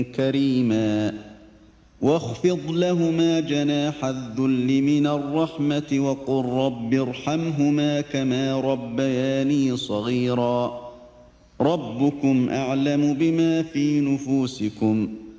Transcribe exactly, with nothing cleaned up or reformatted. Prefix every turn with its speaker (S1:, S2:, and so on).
S1: كريما واخفض لهما جناح الذل من الرحمة وقل رب ارحمهما كما ربياني صغيرا ربكم أعلم بما في نفوسكم